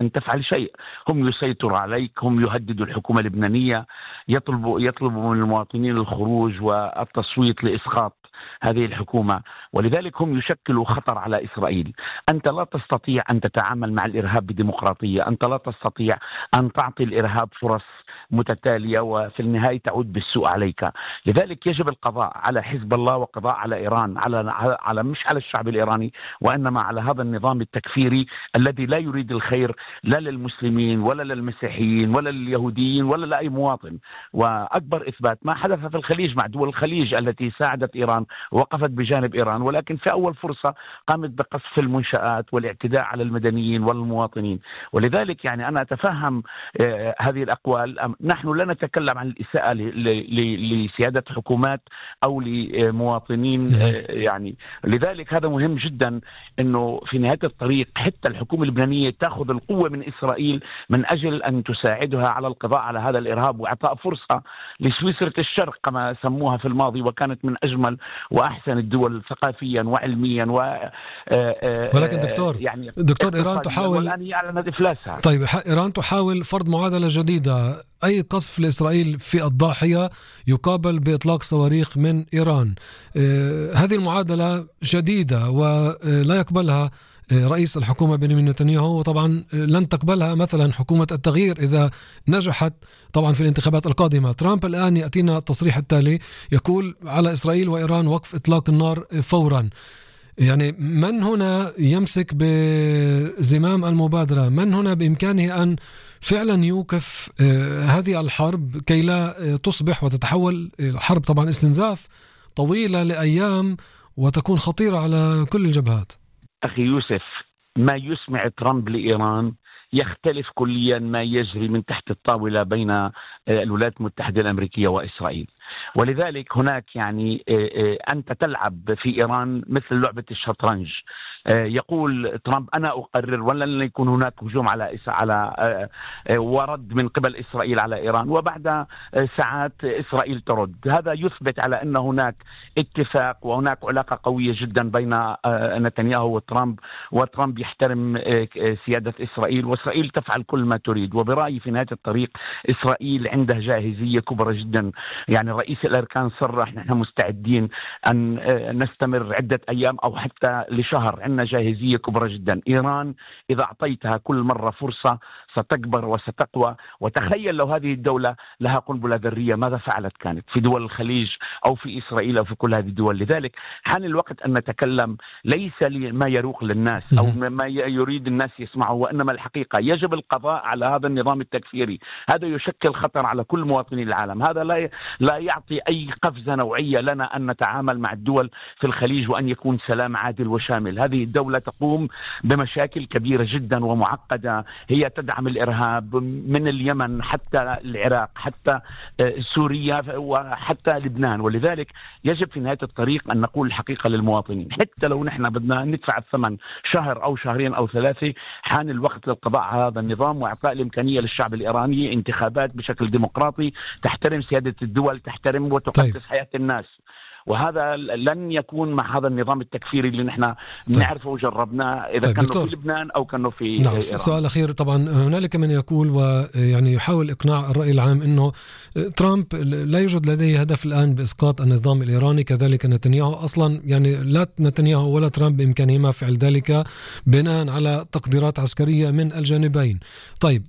أن تفعل شيء. هم يسيطروا عليك، هم يهددوا الحكومة اللبنانية، يطلبوا من المواطنين الخروج والتصويت لإسقاط هذه الحكومة، ولذلك هم يشكلوا خطر على إسرائيل. أنت لا تستطيع أن تتعامل مع الإرهاب بديمقراطية، أنت لا تستطيع أن تعطي الإرهاب فرص متتالية وفي النهاية تعود بالسوء عليك. لذلك يجب القضاء على حزب الله وقضاء على إيران، على مش على الشعب الإيراني، وإنما على هذا النظام التكفيري الذي لا يريد الخير لا للمسلمين ولا للمسيحيين ولا لليهوديين ولا لأي مواطن. وأكبر إثبات ما حدث في الخليج مع دول الخليج التي ساعدت إيران وقفت بجانب إيران، ولكن في أول فرصة قامت بقصف المنشآت والاعتداء على المدنيين والمواطنين. ولذلك يعني أنا أتفهم هذه الأقوال. نحن لا نتكلم عن الإساءة لسيادة حكومات أو لمواطنين يعني. لذلك هذا مهم جدا أنه في نهاية الطريق حتى الحكومة اللبنانية تأخذ القوة من إسرائيل من أجل أن تساعدها على القضاء على هذا الإرهاب وإعطاء فرصة لسويسرة الشرق كما سموها في الماضي، وكانت من أجمل وأحسن الدول ثقافيا وعلميا ولكن دكتور إيران تحاول والآن أعلنت إفلاسها. طيب إيران تحاول فرض معادلة جديدة، أي قصف لإسرائيل في الضاحية يقابل بإطلاق صواريخ من إيران. هذه المعادلة جديدة ولا يقبلها رئيس الحكومة بنيامين نتنياهو، وطبعا لن تقبلها مثلا حكومة التغيير إذا نجحت طبعا في الانتخابات القادمة. ترامب الآن يأتينا التصريح التالي يقول على إسرائيل وإيران وقف إطلاق النار فورا. يعني من هنا يمسك بزمام المبادرة؟ من هنا بإمكانه أن فعلا يوقف هذه الحرب كي لا تصبح وتتحول حرب طبعا استنزاف طويلة لأيام وتكون خطيرة على كل الجبهات؟ أخي يوسف، ما يسمع ترامب لإيران يختلف كليا ما يجري من تحت الطاولة بين الولايات المتحدة الأمريكية وإسرائيل. ولذلك هناك يعني أنت تلعب في إيران مثل لعبة الشطرنج. يقول ترامب أنا أقرر ولن يكون هناك هجوم على ورد من قبل إسرائيل على إيران، وبعد ساعات إسرائيل ترد. هذا يثبت على أن هناك اتفاق وهناك علاقة قوية جدا بين نتنياهو وترامب، وترامب يحترم سيادة إسرائيل وإسرائيل تفعل كل ما تريد. وبرأيي في نهاية الطريق إسرائيل عندها جاهزية كبرى جدا. يعني رئيس الأركان صرح نحن مستعدين أن نستمر عدة أيام أو حتى لشهر، عندنا جاهزية كبرى جدا. إيران إذا أعطيتها كل مرة فرصة ستكبر وستقوى. وتخيل لو هذه الدولة لها قنبلة ذرية ماذا فعلت كانت في دول الخليج أو في إسرائيل أو في كل هذه الدول. لذلك حان الوقت أن نتكلم ليس ما يروق للناس أو ما يريد الناس يسمعه، وإنما الحقيقة يجب القضاء على هذا النظام التكفيري. هذا يشكل خطر على كل مواطني العالم. هذا لا يعطي أي قفزة نوعية لنا أن نتعامل مع الدول في الخليج وأن يكون سلام عادل وشامل. هذه الدولة تقوم بمشاكل كبيرة جدا ومعقدة، هي تدعم الإرهاب من اليمن حتى العراق حتى سوريا وحتى لبنان. ولذلك يجب في نهاية الطريق أن نقول الحقيقة للمواطنين، حتى لو نحن بدنا ندفع الثمن شهر أو شهرين أو ثلاثة. حان الوقت للقضاء على هذا النظام وإعطاء الإمكانية للشعب الإيراني انتخابات بشكل ديمقراطي تحترم سيادة الدول، تحترم وتقدس حياة الناس. وهذا لن يكون مع هذا النظام التكفيري اللي نحن نعرفه وجربناه إذا كانوا في لبنان أو كانوا في إيران. سؤال أخير، طبعا هنالك من يقول ويعني يحاول إقناع الرأي العام أنه ترامب لا يوجد لديه هدف الآن بإسقاط النظام الإيراني، كذلك نتنياهو أصلا يعني لا نتنياهو ولا ترامب بإمكانهما فعل ذلك بناء على تقديرات عسكرية من الجانبين. طيب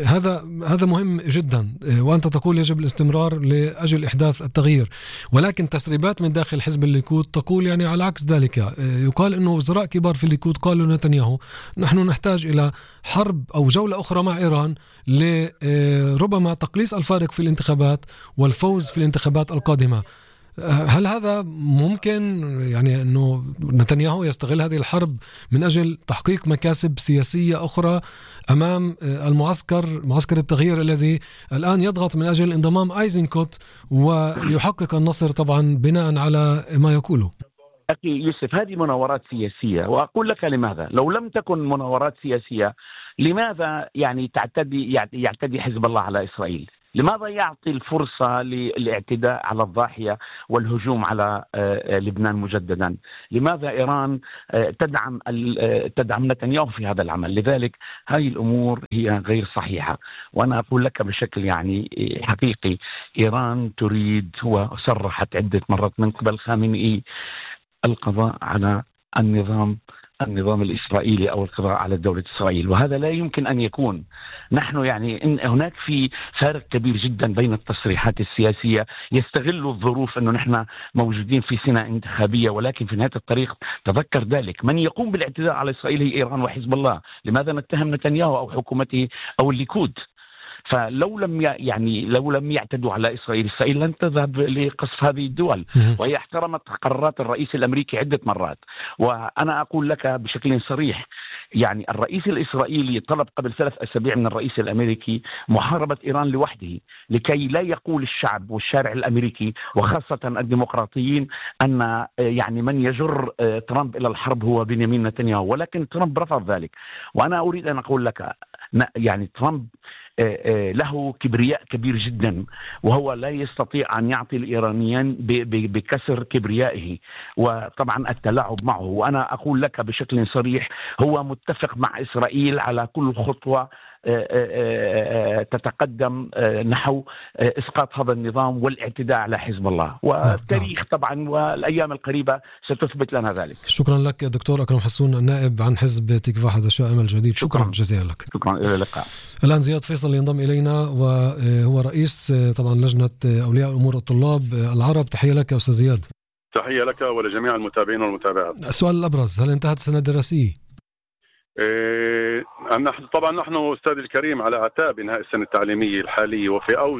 هذا مهم جدا، وأنت تقول يجب الاستمرار لأجل إحداث التغيير، ولكن تسريبات من داخل حزب الليكود تقول يعني على عكس ذلك. يقال أنه وزراء كبار في الليكود قالوا لنتنياهو نحن نحتاج إلى حرب أو جولة أخرى مع إيران لربما تقليص الفارق في الانتخابات والفوز في الانتخابات القادمة. هل هذا ممكن، يعني أنه نتنياهو يستغل هذه الحرب من أجل تحقيق مكاسب سياسية أخرى أمام معسكر التغيير الذي الآن يضغط من أجل انضمام أيزنكوت ويحقق النصر طبعا بناء على ما يقوله؟ أخي يوسف، هذه مناورات سياسية، وأقول لك لماذا. لو لم تكن مناورات سياسية لماذا يعني يعتدي حزب الله على إسرائيل؟ لماذا يعطي الفرصة للاعتداء على الضاحية والهجوم على لبنان مجددا؟ لماذا إيران تدعم نتنياهو في هذا العمل؟ لذلك هذه الأمور هي غير صحيحة. وأنا أقول لك بشكل يعني حقيقي، إيران تريد وصرحت عدة مرات من قبل خامنئي القضاء على النظام الإسرائيلي أو القضاء على دولة إسرائيل، وهذا لا يمكن أن يكون. نحن يعني إن هناك في فارق كبير جدا بين التصريحات السياسية، يستغل الظروف أنه نحن موجودين في سنة انتخابية، ولكن في نهاية الطريق تذكر ذلك من يقوم بالاعتداء على إسرائيل هي إيران وحزب الله. لماذا نتهم نتنياهو أو حكومته أو الليكود؟ فلو لم يعتدوا على إسرائيل لن تذهب لقصف هذه الدول، وهي احترمت قرارات الرئيس الأمريكي عدة مرات. وأنا أقول لك بشكل صريح، يعني الرئيس الإسرائيلي طلب قبل 3 أسابيع من الرئيس الأمريكي محاربة إيران لوحده، لكي لا يقول الشعب والشارع الأمريكي وخاصة الديمقراطيين أن يعني من يجر ترامب إلى الحرب هو بنيامين نتنياهو، ولكن ترامب رفض ذلك. وأنا أريد أن أقول لك يعني ترامب له كبرياء كبير جدا، وهو لا يستطيع أن يعطي الإيرانيين بكسر كبريائه وطبعا التلاعب معه. وأنا أقول لك بشكل صريح، هو متفق مع إسرائيل على كل خطوة تتقدم نحو إسقاط هذا النظام والاعتداء على حزب الله، والتاريخ طبعا والأيام القريبة ستثبت لنا ذلك. شكرا لك دكتور أكرم حسون، النائب عن حزب تكفاح حدث أمل جديد. شكرا جزيلا لك. شكرا، إلى اللقاء. الآن زياد فيصل ينضم إلينا، وهو رئيس طبعا لجنة أولياء أمور الطلاب العرب. تحية لك يا أستاذ زياد. تحية لك ولجميع المتابعين والمتابعات. السؤال الأبرز، هل انتهت السنة الدراسية؟ نحن أستاذ الكريم على أعتاب إنهاء السنة التعليمية الحالية وفي أوج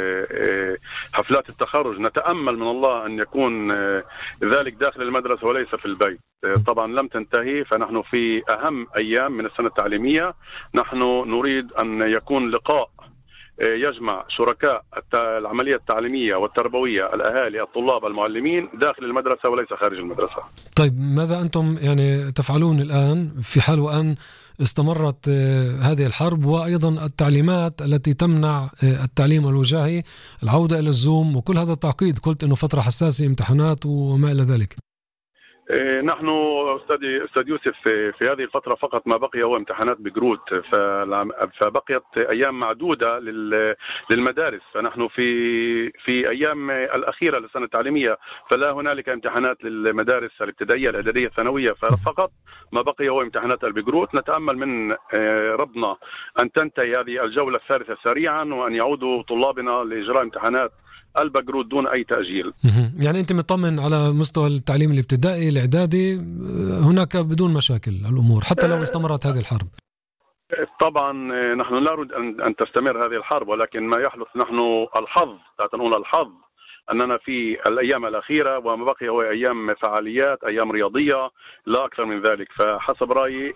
حفلات التخرج. نتأمل من الله أن يكون ذلك داخل المدرسة وليس في البيت. طبعا لم تنتهي، فنحن في أهم أيام من السنة التعليمية. نحن نريد أن يكون لقاء يجمع شركاء العملية التعليمية والتربوية، الأهالي، الطلاب، المعلمين داخل المدرسة وليس خارج المدرسة. طيب ماذا أنتم يعني تفعلون الآن في حال وأن استمرت هذه الحرب، وأيضا التعليمات التي تمنع التعليم الوجاهي، العودة إلى الزوم وكل هذا التعقيد؟ قلت أنه فترة حساسة، امتحانات وما إلى ذلك. نحن أستاذ يوسف في هذه الفترة فقط ما بقي هو امتحانات بجروت، فبقيت أيام معدودة للمدارس. فنحن في أيام الأخيرة للسنة التعليمية، فلا هنالك امتحانات للمدارس الابتدائية الإعدادية الثانوية، ففقط ما بقي هو امتحانات البجروت. نتأمل من ربنا أن تنتهي هذه الجولة الثالثة سريعا، وأن يعودوا طلابنا لإجراء امتحانات البجروت دون أي تأجيل. يعني أنت مطمن على مستوى التعليم الابتدائي الإعدادي هناك بدون مشاكل الأمور حتى لو استمرت هذه الحرب؟ طبعا نحن لا نريد أن تستمر هذه الحرب، ولكن ما يحدث نحن الحظ أننا في الأيام الأخيرة وما بقي هو أيام فعاليات، أيام رياضية، لا أكثر من ذلك. فحسب رأيي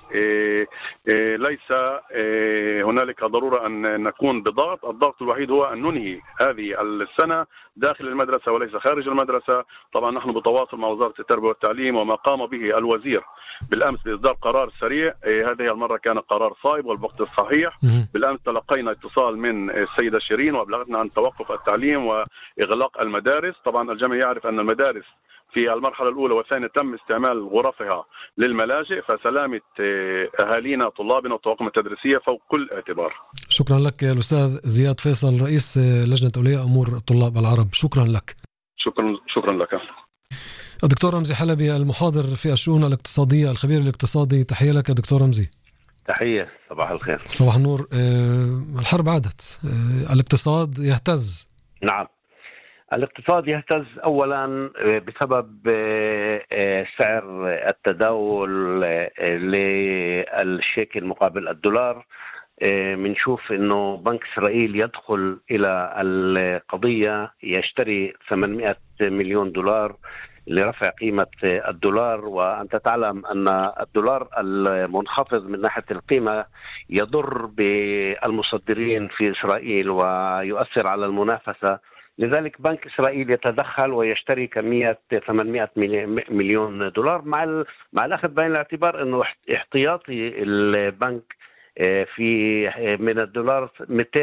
ليس هنالك ضرورة أن نكون بضغط. الضغط الوحيد هو أن ننهي هذه السنة داخل المدرسة وليس خارج المدرسة. طبعا نحن بتواصل مع وزارة التربية والتعليم، وما قام به الوزير بالأمس بإصدار قرار سريع. هذه المرة كان قرار صائب والوقت الصحيح. بالأمس تلقينا اتصال من السيدة شيرين وأبلغتنا عن توقف التعليم وإغلاق المدارس. طبعا الجميع يعرف أن المدارس في المرحلة الأولى والثانية تم استعمال غرفها للملاجئ، فسلامة أهالينا طلابنا والطواقم التدريسية فوق كل اعتبار. شكرا لك يا الأستاذ زياد فيصل، رئيس لجنة أولياء أمور الطلاب العرب. شكرا لك. شكرا لك. الدكتور رمزي حلبي، المحاضر في الشؤون الاقتصادية، الخبير الاقتصادي. تحية لك يا دكتور رمزي. تحية، صباح الخير. صباح النور. الحرب عادت، الاقتصاد يهتز. نعم، الاقتصاد يهتز أولا بسبب سعر التداول للشيكل مقابل الدولار. منشوف إنه بنك إسرائيل يدخل إلى القضية يشتري 800 مليون دولار لرفع قيمة الدولار، وأنت تعلم أن الدولار المنخفض من ناحية القيمة يضر بالمصدرين في إسرائيل ويؤثر على المنافسة. لذلك بنك إسرائيل يتدخل ويشتري كمية 800 مليون دولار، مع الأخذ بعين الاعتبار أنه احتياطي البنك في من الدولار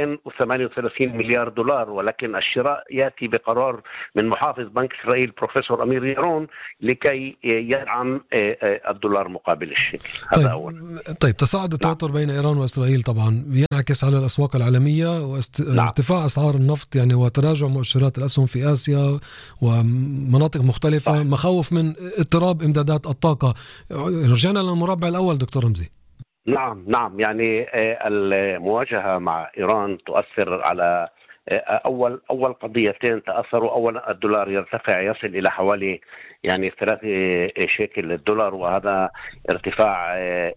238 مليار دولار، ولكن الشراء يأتي بقرار من محافظ بنك إسرائيل بروفيسور أمير يرون لكي يدعم الدولار مقابل الشيكل. هذا أول. طيب تصاعد التوتر بين إيران وإسرائيل طبعا ينعكس على الأسواق العالمية وارتفاع أسعار النفط يعني وتراجع مؤشرات الأسهم في آسيا ومناطق مختلفة، مخاوف من اضطراب إمدادات الطاقة. رجعنا للمربع الأول دكتور رمزي. نعم يعني المواجهة مع إيران تؤثر على أول قضيتين تأثروا. أولا الدولار يرتفع يصل إلى حوالي يعني 3 شيكل للدولار، وهذا ارتفاع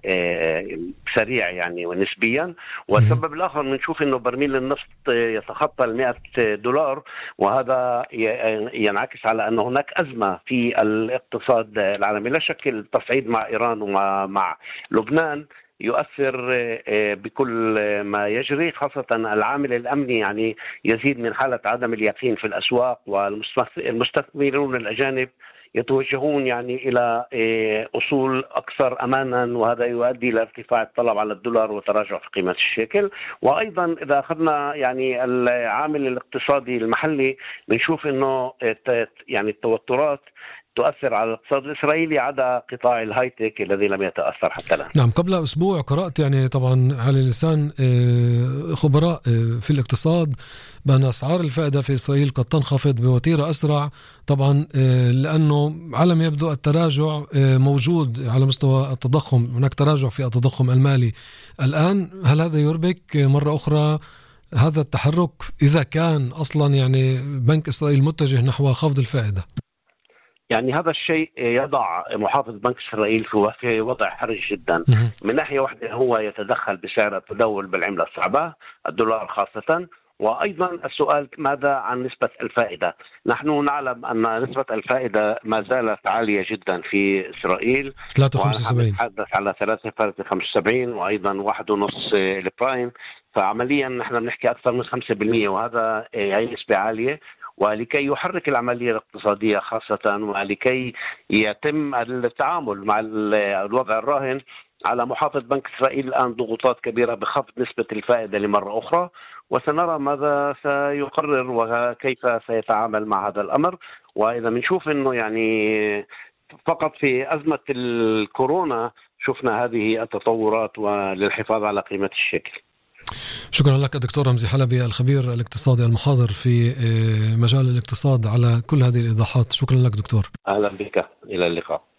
سريع يعني ونسبيا. والسبب الآخر بنشوف إنه برميل النفط يتخطى $100، وهذا ينعكس على أن هناك أزمة في الاقتصاد العالمي. لا شك التصعيد مع إيران ومع لبنان يؤثر بكل ما يجري، خاصة العامل الأمني يعني يزيد من حالة عدم اليقين في الأسواق، والمستثمرون الأجانب يتوجهون يعني إلى أصول أكثر أمانا، وهذا يؤدي إلى ارتفاع الطلب على الدولار وتراجع في قيمة الشيكل. وأيضا إذا أخذنا يعني العامل الاقتصادي المحلي بنشوف إنه يعني التوترات تؤثر على الاقتصاد الإسرائيلي عدا قطاع الهايتك الذي لم يتأثر حتى الآن. نعم، قبل أسبوع قرأت يعني طبعا على لسان خبراء في الاقتصاد بأن أسعار الفائدة في إسرائيل قد تنخفض بوتيرة أسرع، طبعا لأنه على ما يبدو التراجع موجود على مستوى التضخم، هناك تراجع في التضخم المالي الآن. هل هذا يربك مرة أخرى هذا التحرك إذا كان أصلا يعني بنك إسرائيل متجه نحو خفض الفائدة؟ يعني هذا الشيء يضع محافظ بنك إسرائيل في وضع حرج جدا. من ناحية واحدة هو يتدخل بسعر التداول بالعملة الصعبة الدولار خاصة، وأيضا السؤال ماذا عن نسبة الفائدة؟ نحن نعلم أن نسبة الفائدة ما زالت عالية جدا في إسرائيل، 3.75 نتحدث على 3.75 وأيضا 1.5 البرايم، فعمليا نحن بنحكي أكثر من 5%، وهذا يعني نسبة عالية. ولكي يحرك العملية الاقتصادية خاصة ولكي يتم التعامل مع الوضع الراهن على محافظ بنك إسرائيل الآن ضغوطات كبيرة بخفض نسبة الفائدة لمرة أخرى، وسنرى ماذا سيقرر وكيف سيتعامل مع هذا الأمر. وإذا بنشوف أنه يعني فقط في أزمة الكورونا شفنا هذه التطورات وللحفاظ على قيمة الشيكل. شكرا لك دكتور رمزي حلبي الخبير الاقتصادي المحاضر في مجال الاقتصاد على كل هذه الإيضاحات. شكرا لك دكتور. أهلا بك، إلى اللقاء.